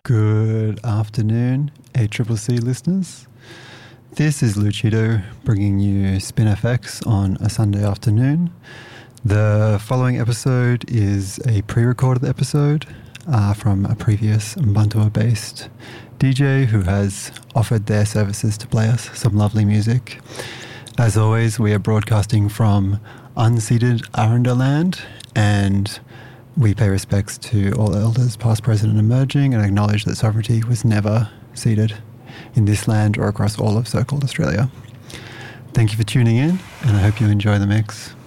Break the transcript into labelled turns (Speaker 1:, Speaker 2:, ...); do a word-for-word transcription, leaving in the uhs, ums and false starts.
Speaker 1: Good afternoon, A C C C listeners. This is Lucido bringing you Spin F X on a Sunday afternoon. The following episode is a pre-recorded episode uh, from a previous Bantua-based D J who has offered their services to play us some lovely music. As always, we are broadcasting from unceded Aranda land, and we pay respects to all elders, past, present and emerging, and acknowledge that sovereignty was never ceded in this land or across all of so-called Australia. Thank you for tuning in, and I hope you enjoy the mix.